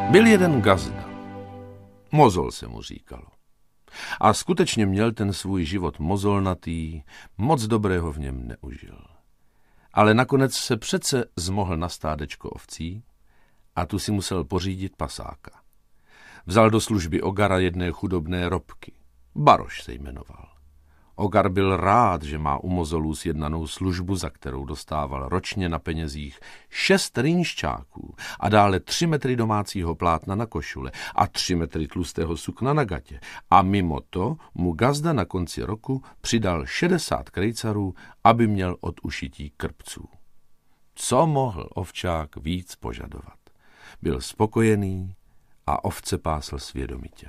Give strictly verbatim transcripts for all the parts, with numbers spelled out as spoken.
Byl jeden gazda. Mozol se mu říkalo. A skutečně měl ten svůj život mozolnatý, moc dobrého v něm neužil. Ale nakonec se přece zmohl na stádečko ovcí a tu si musel pořídit pasáka. Vzal do služby Ogara jedné chudobné robky. Baroš se jmenoval. Ogar byl rád, že má u mozolů sjednanou službu, za kterou dostával ročně na penězích šest rýnšťáků a dále tři metry domácího plátna na košule a tři metry tlustého sukna na gatě. A mimo to mu gazda na konci roku přidal šedesát krejcarů, aby měl od ušití krpců. Co mohl ovčák víc požadovat? Byl spokojený a ovce pásl svědomitě.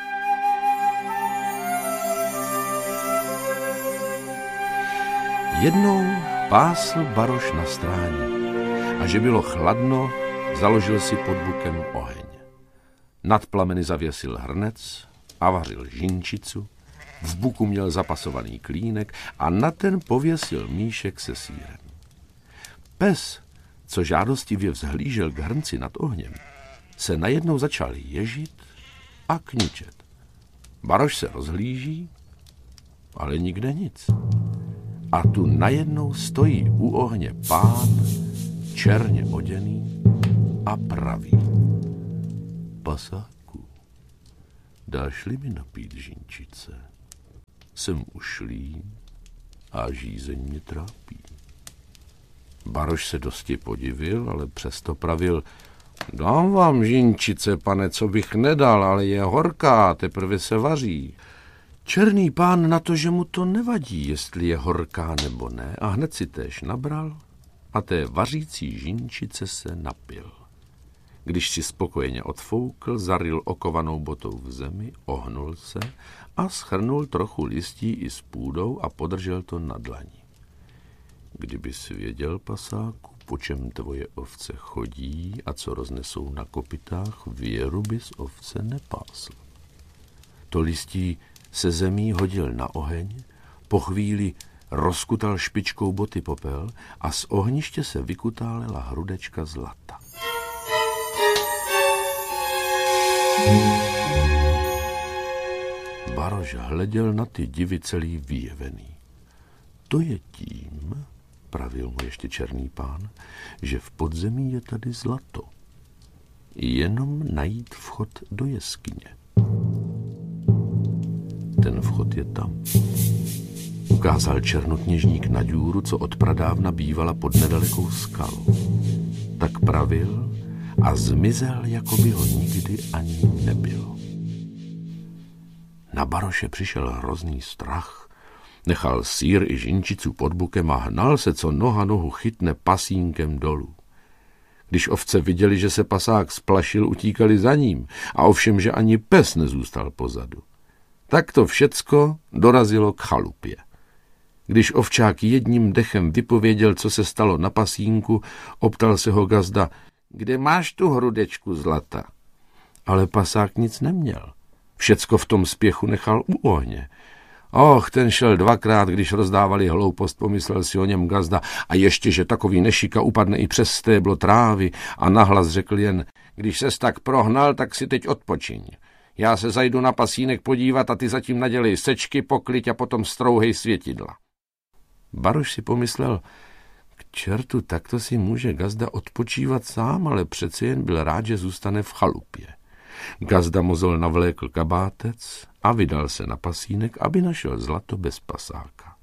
Jednou pásl Baroš na stráni a že bylo chladno, založil si pod bukem oheň. Nad plameny zavěsil hrnec a vařil žinčicu, v buku měl zapasovaný klínek a na ten pověsil míšek se sýrem. Pes, co žádostivě vzhlížel k hrnci nad ohněm, se najednou začal ježit a kničet. Baroš se rozhlíží, ale nikde nic. A tu najednou stojí u ohně pán, černě oděný a praví. Pasáku, dáš-li mi napít žinčice? Jsem ušlý a žízeň mě trápí. Baroš se dosti podivil, ale přesto pravil. Dám vám žinčice, pane, co bych nedal, ale je horká, teprve se vaří. Černý pán na to, že mu to nevadí, jestli je horká nebo ne, a hned si též nabral a té vařící žinčice se napil. Když si spokojeně odfoukl, zaril okovanou botou v zemi, ohnul se a schrnul trochu listí i s půdou a podržel to na dlani. Kdyby si věděl, pasáku, po čem tvoje ovce chodí a co roznesou na kopytách, věru bys ovce nepásl. To listí se zemí hodil na oheň, po chvíli rozkutal špičkou boty popel a z ohniště se vykutálela hrudečka zlata. Baroš hleděl na ty divy celý vyjevený. To je tím, pravil mu ještě černý pán, že v podzemí je tady zlato. Jenom najít vchod do jeskyně. Ten vchod je tam. Ukázal černokněžník na díru, co od pradávna bývala pod nedalekou skalou. Tak pravil a zmizel, jako by ho nikdy ani nebylo. Na Baroše přišel hrozný strach. Nechal sýr i žinčicu pod bukem a hnal se, co noha nohu chytne, pasínkem dolů. Když ovce viděli, že se pasák splašil, utíkali za ním a ovšem, že ani pes nezůstal pozadu. Tak to všecko dorazilo k chalupě. Když ovčák jedním dechem vypověděl, co se stalo na pasínku, optal se ho gazda, kde máš tu hrudečku zlata? Ale pasák nic neměl. Všecko v tom spěchu nechal u ohně. Och, ten šel dvakrát, když rozdávali hloupost, pomyslel si o něm gazda, a ještě, že takový nešika upadne i přes stéblo trávy, a nahlas řekl jen, když ses tak prohnal, tak si teď odpočiň. Já se zajdu na pasínek podívat a ty zatím nadělej sečky, pokliď a potom strouhej světidla. Baroš si pomyslel, k čertu, takto si může gazda odpočívat sám, ale přeci jen byl rád, že zůstane v chalupě. Gazda mozol navlékl kabátec a vydal se na pasínek, aby našel zlato bez pasáka.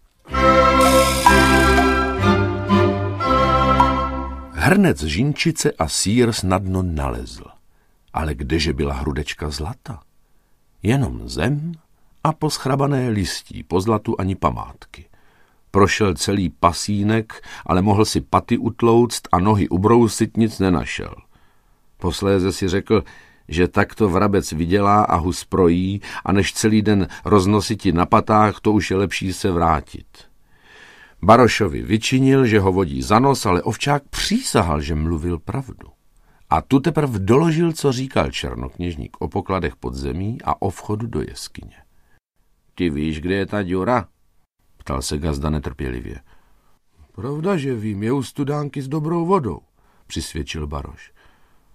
Hrnec žinčice a sýr snadno nalezl. Ale kdeže byla hrudečka zlata? Jenom zem a poschrabané listí, po zlatu ani památky. Prošel celý pasínek, ale mohl si paty utlouct a nohy ubrousit, nic nenašel. Posléze si řekl, že takto vrabec vydělá a hus projí a než celý den roznositi na patách, to už je lepší se vrátit. Barošovi vyčinil, že ho vodí za nos, ale ovčák přísahal, že mluvil pravdu. A tu teprv doložil, co říkal černokněžník o pokladech pod zemí a o vchodu do jeskyně. Ty víš, kde je ta díra? Ptal se gazda netrpělivě. Pravda, že vím, je u studánky s dobrou vodou, přisvědčil Baroš.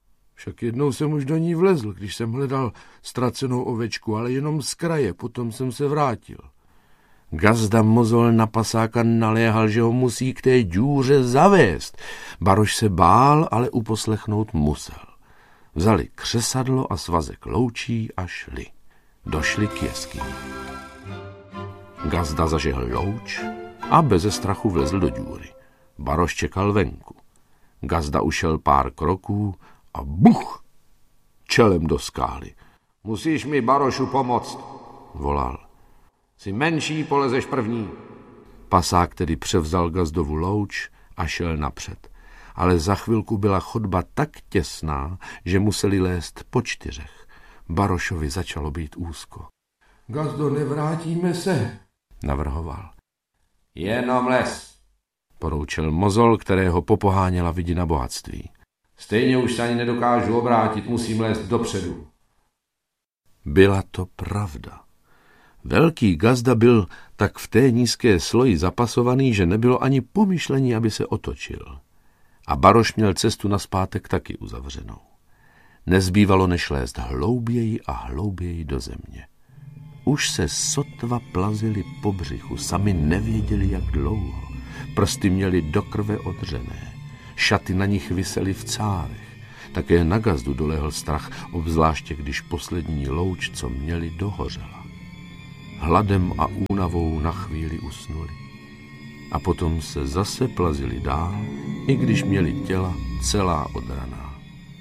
Však jednou jsem už do ní vlezl, když jsem hledal ztracenou ovečku, ale jenom z kraje, potom jsem se vrátil. Gazda Mozol na pasáka naléhal, že ho musí k té díře zavést. Baroš se bál, ale uposlechnout musel. Vzali křesadlo a svazek loučí a šli. Došli k jeskyni. Gazda zažehl louč a beze strachu vlezl do díry. Baroš čekal venku. Gazda ušel pár kroků a buch! Čelem do skály. Musíš mi, Barošu, pomoct, volal. Jsi menší, polezeš první. Pasák tedy převzal Gazdovu louč a šel napřed. Ale za chvilku byla chodba tak těsná, že museli lézt po čtyřech. Barošovi začalo být úzko. Gazdo, nevrátíme se, navrhoval. Jenom les, poroučel Mozol, kterého popoháněla vidina bohatství. Stejně už se ani nedokážu obrátit, musím lézt dopředu. Byla to pravda. Velký Gazda byl tak v té nízké sloji zapasovaný, že nebylo ani pomyšlení, aby se otočil. A Baroš měl cestu nazpátek taky uzavřenou. Nezbývalo než lézt hlouběji a hlouběji do země. Už se sotva plazili po břichu, sami nevěděli, jak dlouho. Prsty měli do krve odřené, šaty na nich visely v cárech. Také na Gazdu dolehl strach, obzvláště když poslední louč, co měli, dohořela. Hladem a únavou na chvíli usnuli. A potom se zase plazili dál, i když měli těla celá odraná.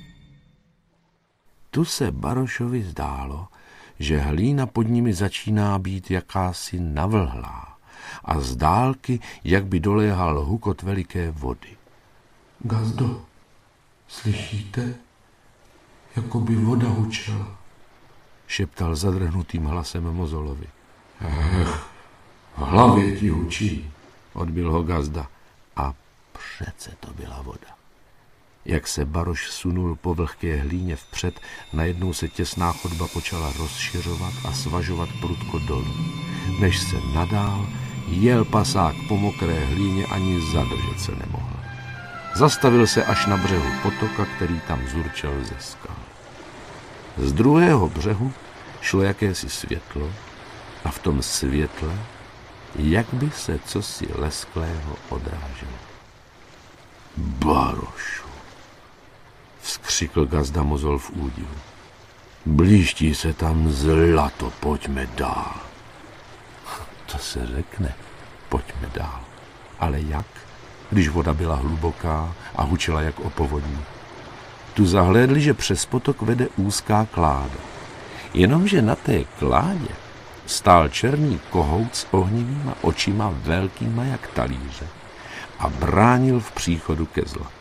Tu se Barošovi zdálo, že hlína pod nimi začíná být jakási navlhlá a z dálky, jak by doléhal hukot veliké vody. Gazdo, slyšíte? Jako by voda hučela, šeptal zadrhnutým hlasem Mozolovi. Ech, v hlavě ti hučí, odbil ho Gazda. A přece to byla voda. Jak se Baroš sunul po vlhké hlíně vpřed, najednou se těsná chodba počala rozšiřovat a svažovat prudko dolů. Než se nadál, jel pasák po mokré hlíně, ani zadržet se nemohl. Zastavil se až na břehu potoka, který tam zurčel ze skal. Z druhého břehu šlo jakési světlo a v tom světle, jak by se cosi lesklého odráželo. Barošu, vzkřikl Gazda Mozol v údivu. Blížtí se tam zlato, pojďme dál. To se řekne, pojďme dál. Ale jak, když voda byla hluboká a hučela jak o povodní? Tu zahlédli, že přes potok vede úzká kláda. Jenomže na té kládě stál černý kohout s ohnivýma očima velkýma jak talíře a bránil v příchodu ke zlatu.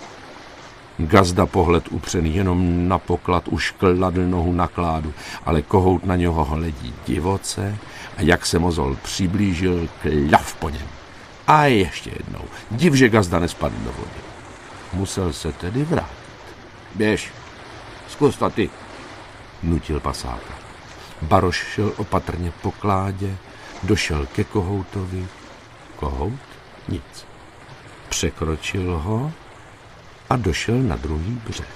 Gazda pohled upřený jenom na poklad už kladl nohu na kládu, ale kohout na něho hledí divoce a jak se Mozol přiblížil, klav po něm. A ještě jednou, div, že Gazda nespadl do vody. Musel se tedy vrátit. Běž, zkus to ty, nutil pasáka. Baroš šel opatrně po kládě, došel ke kohoutovi. Kohout? Nic. Překročil ho a došel na druhý břeh.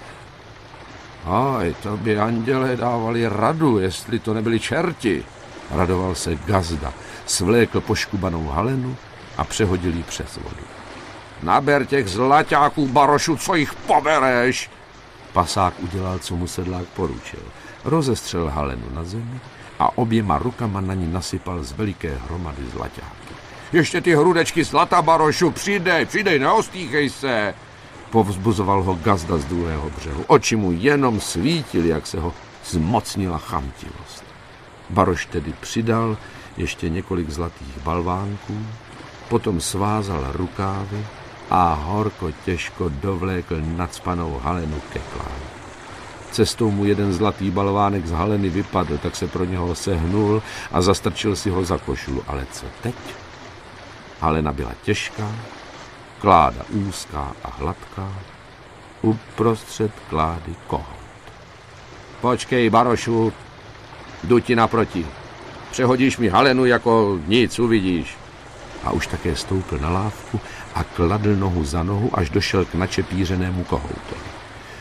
Aj, to by andělé dávali radu, jestli to nebyli čerti, radoval se Gazda, svlékl poškubanou halenu a přehodil ji přes vodu. Naber těch zlaťáků, Barošu, co jich pobereš? Pasák udělal, co mu sedlák poručil. Rozestřel halenu na zemi a oběma rukama na ní nasypal z veliké hromady zlaťáky. Ještě ty hrudečky zlata, Barošu, přidej, přidej, neostýchej se, povzbuzoval ho Gazda z druhého břehu. Oči mu jenom svítily, jak se ho zmocnila chamtivost. Baroš tedy přidal ještě několik zlatých balvánků, potom svázal rukávy a horko těžko dovlékl nacpanou halenu ke kládě. Cestou mu jeden zlatý balvánek z haleny vypadl, tak se pro něho sehnul a zastrčil si ho za košulu. Ale co teď? Halena byla těžká, kláda úzká a hladká, uprostřed klády kohout. Počkej, Barošu, jdu ti naproti. Přehodíš mi halenu, jako nic, uvidíš. A už také stoupil na lávku a kladl nohu za nohu, až došel k načepířenému kohoutovi.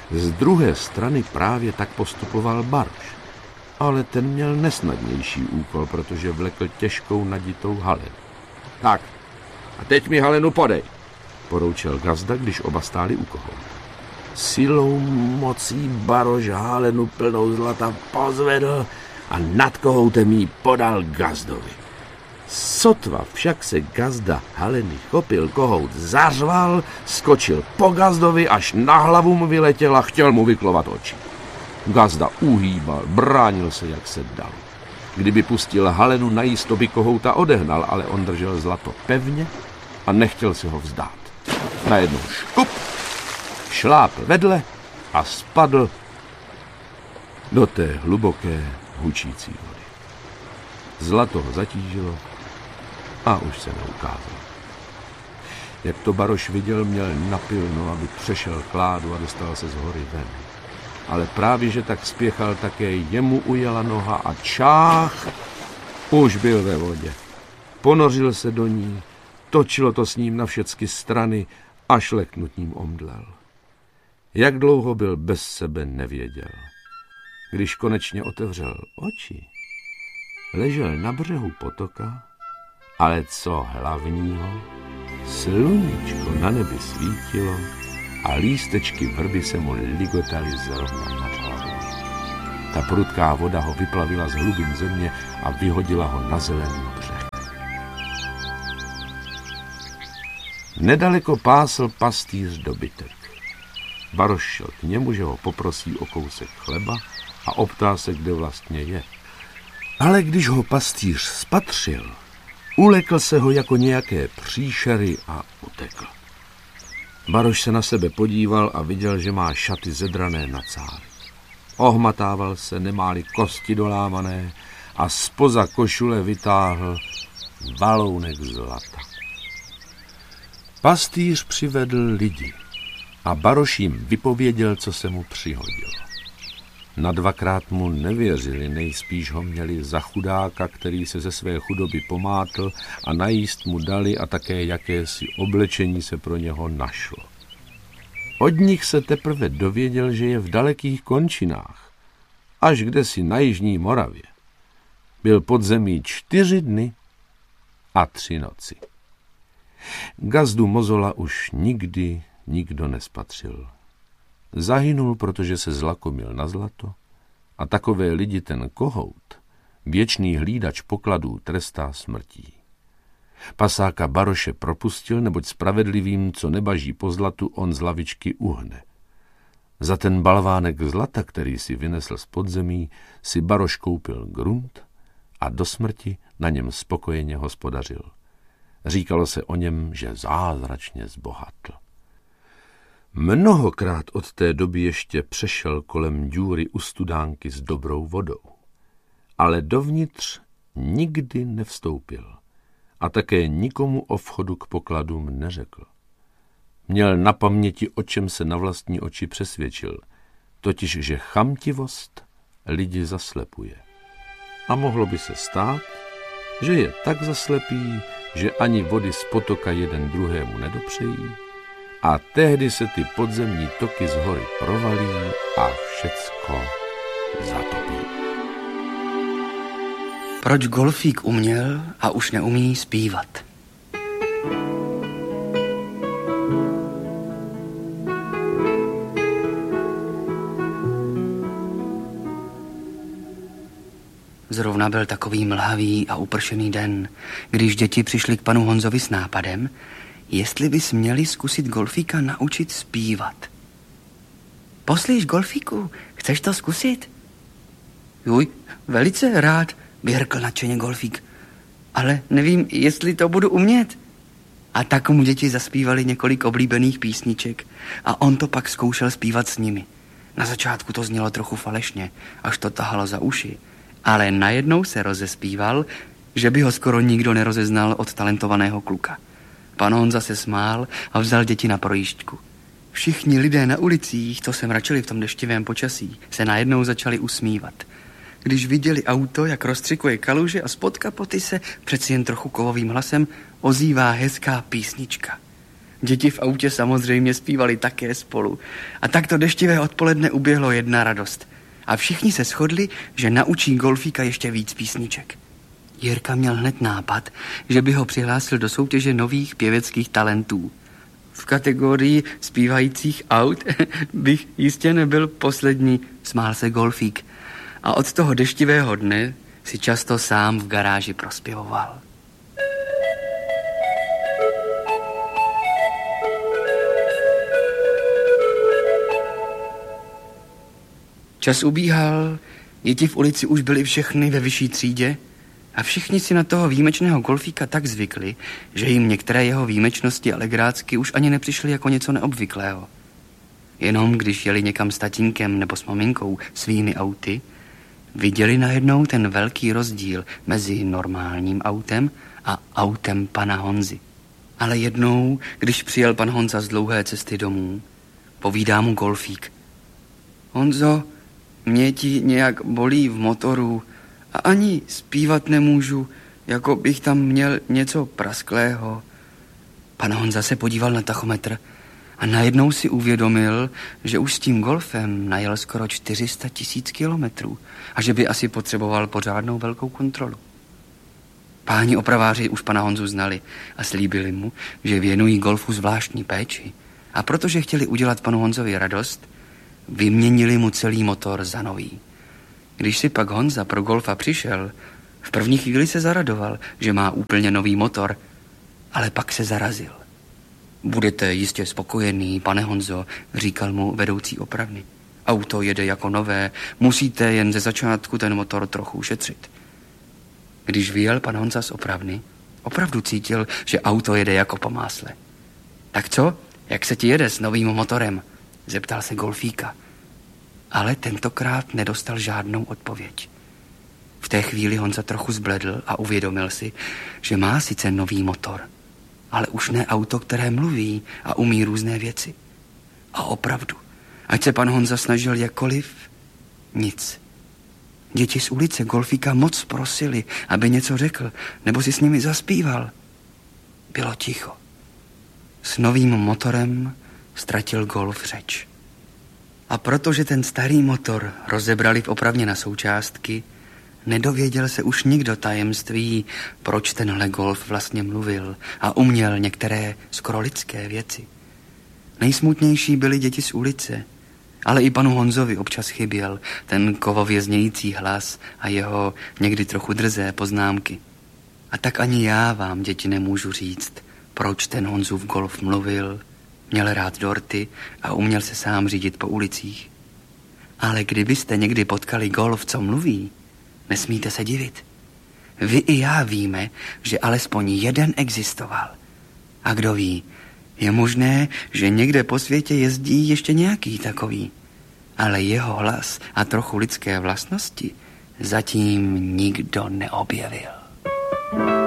Z druhé strany právě tak postupoval Baroš, ale ten měl nesnadnější úkol, protože vlekl těžkou naditou halenu. Tak, a teď mi halenu podej, poroučil gazda, když oba stáli u kohouta. Silou mocí Baroš halenu plnou zlata pozvedl a nad kohoutem jí podal gazdovi. Sotva však se gazda haleny chopil, kohout zařval, skočil po gazdovi, až na hlavu mu vyletěl a chtěl mu vyklovat oči. Gazda uhýbal, bránil se, jak se dal. Kdyby pustil halenu, najisto by kohouta odehnal, ale on držel zlato pevně a nechtěl si ho vzdát. Najednou škup, šlápl vedle a spadl do té hluboké, hučící vody. Zlato ho zatížilo a už se neukázal. Jak to Baroš viděl, měl napilno, aby přešel kládu a dostal se z hory ven. Ale právě, že tak spěchal, také jemu ujela noha a čách už byl ve vodě. Ponořil se do ní, točilo to s ním na všechny strany, až leknutím omdlel. Jak dlouho byl bez sebe, nevěděl. Když konečně otevřel oči, ležel na břehu potoka, ale co hlavního, sluníčko na nebi svítilo a lístečky vrby se mu ligotaly zrovna nad hlavou. Ta prudká voda ho vyplavila z hlubin země a vyhodila ho na zelený břeh. Nedaleko pásl pastýř dobytek. Baroš šel k němu, že ho poprosí o kousek chleba a optá se, kde vlastně je. Ale když ho pastýř spatřil, ulekl se ho jako nějaké příšery a utekl. Baroš se na sebe podíval a viděl, že má šaty zedrané na cáry. Ohmatával se, nemá-li kosti dolámané a zpoza košule vytáhl balounek zlata. Pastýř přivedl lidi a Baroš jim vypověděl, co se mu přihodilo. Na dvakrát mu nevěřili, nejspíš ho měli za chudáka, který se ze své chudoby pomátl a najíst mu dali a také jakési oblečení se pro něho našlo. Od nich se teprve dověděl, že je v dalekých končinách, až kdesi na jižní Moravě. Byl pod zemí čtyři dny a tři noci. Gazdu Mozola už nikdy nikdo nespatřil. Zahynul, protože se zlakomil na zlato a takové lidi ten kohout, věčný hlídač pokladů, trestá smrtí. Pasáka Baroše propustil, neboť spravedlivým, co nebaží po zlatu, on z lavičky uhne. Za ten balvánek zlata, který si vynesl z podzemí, si Baroš koupil grunt a do smrti na něm spokojeně hospodařil. Říkalo se o něm, že zázračně zbohatl. Mnohokrát od té doby ještě přešel kolem díry u studánky s dobrou vodou, ale dovnitř nikdy nevstoupil a také nikomu o vchodu k pokladům neřekl. Měl na paměti, o čem se na vlastní oči přesvědčil, totiž, že chamtivost lidi zaslepuje. A mohlo by se stát, že je tak zaslepí, že ani vody z potoka jeden druhému nedopřejí, a tehdy se ty podzemní toky z hory provalí a všecko zatopí. Proč golfík uměl a už neumí zpívat? Zrovna byl takový mlhavý a upršený den, když děti přišli k panu Honzovi s nápadem, jestli bys měli zkusit golfíka naučit zpívat. Poslíš, golfíku, chceš to zkusit? Juj, velice rád, vyhrkl nadšeně golfík. Ale nevím, jestli to budu umět. A tak mu děti zaspívali několik oblíbených písniček a on to pak zkoušel zpívat s nimi. Na začátku to znělo trochu falešně, až to tahalo za uši, ale najednou se rozespíval, že by ho skoro nikdo nerozeznal od talentovaného kluka. Pan Honza se smál a vzal děti na projížďku. Všichni lidé na ulicích, co se mračili v tom deštivém počasí, se najednou začali usmívat. Když viděli auto, jak rozstřikuje kaluže a spod kapoty se přeci jen trochu kovovým hlasem ozývá hezká písnička. Děti v autě samozřejmě zpívali také spolu. A tak to deštivé odpoledne uběhlo jedna radost. A všichni se shodli, že naučí Golfíka ještě víc písniček. Jirka měl hned nápad, že by ho přihlásil do soutěže nových pěveckých talentů. V kategorii zpívajících aut bych jistě nebyl poslední, smál se Golfík. A od toho deštivého dne si často sám v garáži prospěvoval. Čas ubíhal, děti v ulici už byly všechny ve vyšší třídě a všichni si na toho výjimečného Golfíka tak zvykli, že jim některé jeho výjimečnosti a legrácky už ani nepřišly jako něco neobvyklého. Jenom když jeli někam s tatínkem nebo s maminkou svými auty, viděli najednou ten velký rozdíl mezi normálním autem a autem pana Honzy. Ale jednou, když přijel pan Honza z dlouhé cesty domů, povídá mu Golfík: Honzo, mě ti nějak bolí v motoru a ani zpívat nemůžu, jako bych tam měl něco prasklého. Pan Honza se podíval na tachometr a najednou si uvědomil, že už s tím Golfem najel skoro čtyři sta tisíc kilometrů a že by asi potřeboval pořádnou velkou kontrolu. Páni opraváři už pana Honzu znali a slíbili mu, že věnují Golfu zvláštní péči. A protože chtěli udělat panu Honzovi radost, vyměnili mu celý motor za nový. Když si pak Honza pro Golfa přišel, v první chvíli se zaradoval, že má úplně nový motor, ale pak se zarazil. Budete jistě spokojený, pane Honzo, říkal mu vedoucí opravny. Auto jede jako nové, musíte jen ze začátku ten motor trochu ušetřit. Když vyjel pan Honza z opravny, opravdu cítil, že auto jede jako po másle. Tak co? Jak se ti jede s novým motorem? Zeptal se Golfíka. Ale tentokrát nedostal žádnou odpověď. V té chvíli Honza trochu zbledl a uvědomil si, že má sice nový motor, ale už ne auto, které mluví a umí různé věci. A opravdu, ať se pan Honza snažil jakkoliv, nic. Děti z ulice Golfíka moc prosili, aby něco řekl, nebo si s nimi zaspíval. Bylo ticho. S novým motorem ztratil Golf řeč. A protože ten starý motor rozebrali v opravně na součástky, nedověděl se už nikdo tajemství, proč tenhle Golf vlastně mluvil a uměl některé skoro lidské věci. Nejsmutnější byly děti z ulice, ale i panu Honzovi občas chyběl ten kovově znějící hlas a jeho někdy trochu drzé poznámky. A tak ani já vám, děti, nemůžu říct, proč ten Honzův Golf mluvil, měl rád dorty a uměl se sám řídit po ulicích. Ale kdybyste někdy potkali Golf, co mluví, nesmíte se divit. Vy i já víme, že alespoň jeden existoval. A kdo ví, je možné, že někde po světě jezdí ještě nějaký takový. Ale jeho hlas a trochu lidské vlastnosti zatím nikdo neobjevil.